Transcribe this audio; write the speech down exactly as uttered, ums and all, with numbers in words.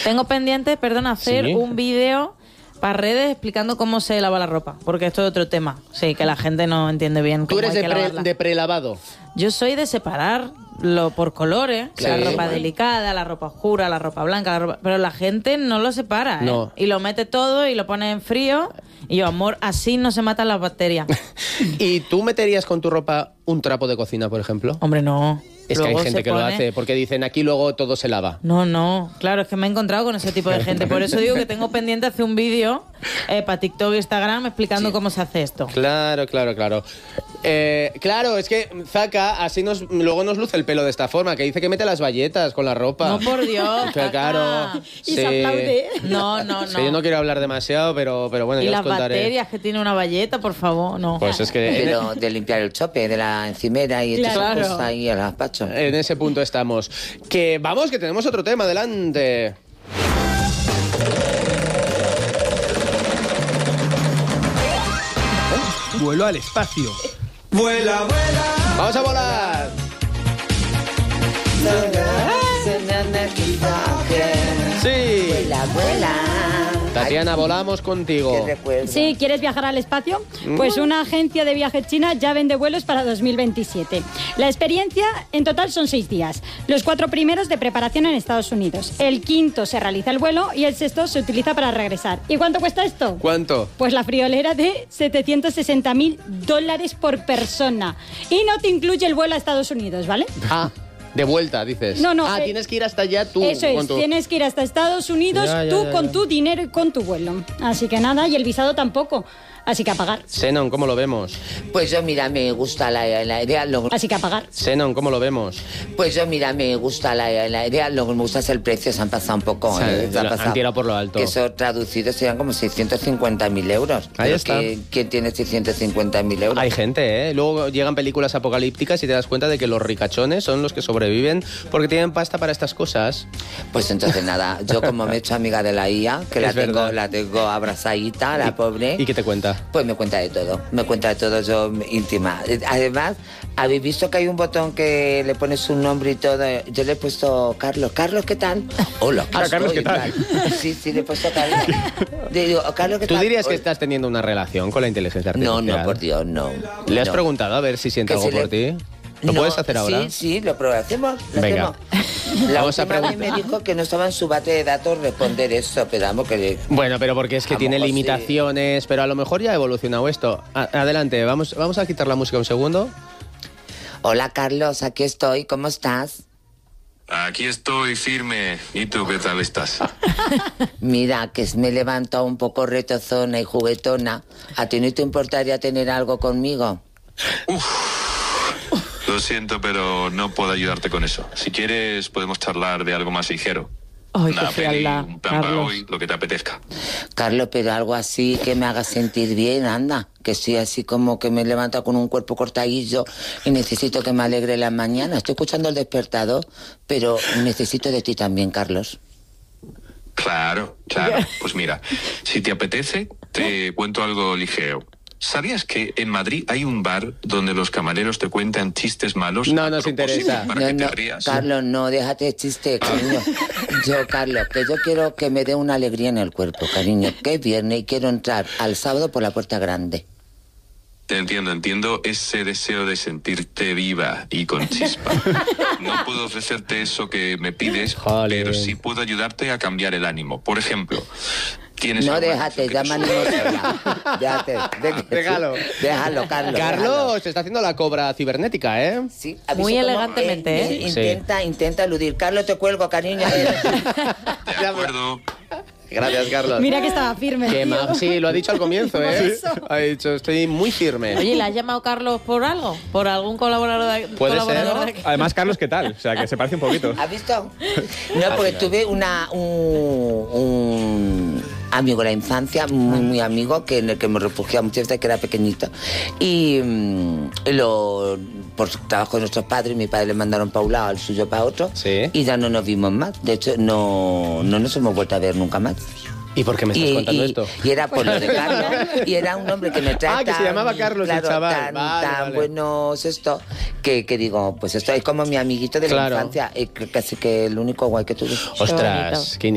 Tengo pendiente, perdón, hacer ¿Sí? un vídeo para redes explicando cómo se lava la ropa, porque esto es otro tema. Sí, que la gente no entiende bien cómo ¿Tú eres hay de, que pre, lavarla. de prelavado? Yo soy de separarlo por colores, claro, la ropa bueno. delicada, la ropa oscura, la ropa blanca, la ropa... pero la gente no lo separa, ¿eh? No. Y lo mete todo y lo pone en frío. Y yo, amor, así no se matan las bacterias. ¿Y tú meterías con tu ropa un trapo de cocina, por ejemplo? Hombre, no. Es luego que hay gente que pone... lo hace, porque dicen aquí luego todo se lava. No, no, claro, es que me he encontrado con ese tipo de gente. Por eso digo que tengo pendiente hacer un vídeo eh, para TikTok e Instagram explicando sí. cómo se hace esto. Claro, claro, claro. Eh, claro, es que Zaka así nos luego nos luce el pelo de esta forma, que dice que mete las bayetas con la ropa. No, por Dios. Que, claro. Y sí. se aplaude. No, no, no. Sí, yo no quiero hablar demasiado, pero, pero bueno, y ya las os contaré. bacterias que tiene una bayeta, por favor, no. Pues es que... Pero de limpiar el chope, de la encimera y claro. todas esas cosas ahí al gazpacho. En ese punto estamos. Que vamos, que tenemos otro tema, adelante. Vuelo al espacio. Vuela, vuela. Vamos a volar. Sí. Vuela, vuela. Tatiana, volamos contigo. Sí, ¿quieres viajar al espacio? Pues una agencia de viajes china ya vende vuelos para dos mil veintisiete. La experiencia en total son seis días. Los cuatro primeros de preparación en Estados Unidos. El quinto se realiza el vuelo y el sexto se utiliza para regresar. ¿Y cuánto cuesta esto? ¿Cuánto? Pues la friolera de setecientos sesenta mil dólares por persona. Y no te incluye el vuelo a Estados Unidos, ¿vale? Ah. De vuelta, dices. No, no. Ah, eh, tienes que ir hasta allá tú. Eso es, tu... tienes que ir hasta Estados Unidos ya, ya, tú ya, con ya. tu dinero y con tu vuelo. Así que nada, y el visado tampoco. Así que a pagar. Zenon, ¿cómo lo vemos? Pues yo, mira, me gusta la, la idea. Lo... Así que a pagar. Zenon, ¿cómo lo vemos? Pues yo, mira, me gusta la, la idea. Lo que me gusta es el precio. Se han pasado un poco. O sea, eh, se han, han tirado por lo alto. Que eso traducido serían como seiscientos cincuenta mil euros. Ahí Pero está. que, ¿quién tiene seiscientos cincuenta mil euros? Hay gente, ¿eh? Luego llegan películas apocalípticas y te das cuenta de que los ricachones son los que sobreviven porque tienen pasta para estas cosas. Pues entonces nada, yo como me he hecho amiga de la I A, que la Es tengo, verdad. la tengo abrazadita, la ¿Y, pobre. ¿Y qué te cuenta? Pues me cuenta de todo, me cuenta de todo, yo íntima. Además, ¿habéis visto que hay un botón que le pones un nombre y todo? Yo le he puesto Carlos. Carlos, ¿qué tal? Hola, Ah, Carlos, ¿qué tal? Sí, sí, le he puesto Carlos. Digo, Carlos, ¿qué ¿Tú tal? dirías que Hola. estás teniendo una relación con la inteligencia No, artificial? no, por Dios, no. ¿Le has no. preguntado a ver si siente Que algo si por le- ti? ¿Lo No, puedes hacer ahora? Sí, sí, lo probamos. Hacemos, lo Venga. hacemos. La Vamos a última vez preguntar. me dijo que no estaba en su base de datos responder eso, pero vamos que... le- Bueno, pero porque es que A lo tiene mejor sí. limitaciones, pero a lo mejor ya ha evolucionado esto. A- adelante, vamos, vamos a quitar la música un segundo. Hola, Carlos, aquí estoy. ¿Cómo estás? Aquí estoy firme. ¿Y tú qué tal estás? Mira, que me he levantado un poco retozona y juguetona. ¿A ti no te importaría tener algo conmigo? Lo siento, pero no puedo ayudarte con eso. Si quieres, podemos charlar de algo más ligero. Ay, Una qué peli, frialdad, un plan para Carlos. hoy, lo que te apetezca. Carlos, pero algo así que me haga sentir bien, anda. Que estoy así como que me levanta con un cuerpo cortadillo y necesito que me alegre la mañana. Estoy escuchando el despertador, pero necesito de ti también, Carlos. Claro, claro. Pues mira, si te apetece, te cuento algo ligero. ¿Sabías que en Madrid hay un bar donde los camareros te cuentan chistes malos? No a nos propósito, interesa. Para No, que te no, rías. Carlos, no, déjate de chiste, cariño. Yo, Carlos, que yo quiero que me dé una alegría en el cuerpo, cariño. Que es viernes y quiero entrar al sábado por la puerta grande. Te entiendo, entiendo ese deseo de sentirte viva y con chispa. No puedo ofrecerte eso que me pides, Jolín. pero sí puedo ayudarte a cambiar el ánimo. Por ejemplo, tienes No, alguna déjate, canción ya que me te animo suene? sola. Déjate, de- Déjalo. Déjalo, Carlos. Carlos, te está haciendo la cobra cibernética, ¿eh? déjalo. Sí, ¿has Muy visto cómo, elegantemente, eh, ¿eh? Intenta, intenta eludir. Carlos, te cuelgo, cariño. De acuerdo. Gracias, Carlos. Mira que estaba firme. Qué tío. ma- Sí, lo ha dicho al comienzo, ¿Cómo ¿eh? eso? Ha dicho, estoy muy firme. Oye, ¿le has llamado Carlos por algo? ¿Por algún colaborador de, Puede colaborador ser. de aquí? Además, Carlos, ¿qué tal? O sea, que se parece un poquito. ¿Has visto? No, porque tuve una, un, un amigo de la infancia, muy, muy amigo, que en el que me refugiaba muchas veces, que era pequeñito. Y mm, lo, por su trabajo de nuestros padres, mi padre le mandaron para un lado, al suyo para otro. Sí. Y ya no nos vimos más. De hecho, no, no nos hemos vuelto a ver nunca más. ¿Y por qué me estás Y, contando y- esto? y era por lo de Carlos. Y era un hombre que me trata. Ah, que se llamaba Carlos, el claro, chaval. Tan, Vale, tan vale. buenos esto, que, que digo, pues esto es como mi amiguito de Claro. la infancia. eh, que- casi que el único guay que tuve. Ostras, qué